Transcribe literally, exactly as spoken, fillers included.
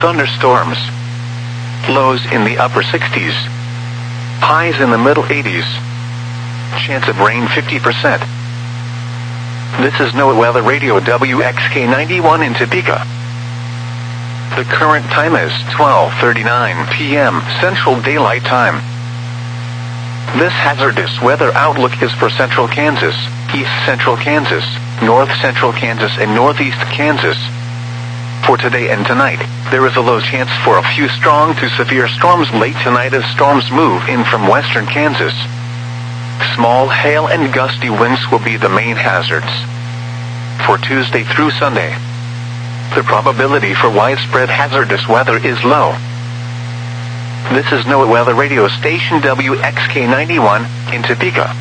thunderstorms. Lows in the upper sixties. Highs in the middle eighties. Chance of rain fifty percent. This is NOAA Weather Radio W X K ninety-one in Topeka. The current time is twelve thirty-nine p m Central Daylight Time. This hazardous weather outlook is for central Kansas, east central Kansas, north central Kansas, and northeast Kansas. For today and tonight, there is a low chance for a few strong to severe storms late tonight as storms move in from western Kansas. Small hail and gusty winds will be the main hazards. For Tuesday through Sunday, the probability for widespread hazardous weather is low. This is NOAA Weather Radio Station W X K ninety-one in Topeka.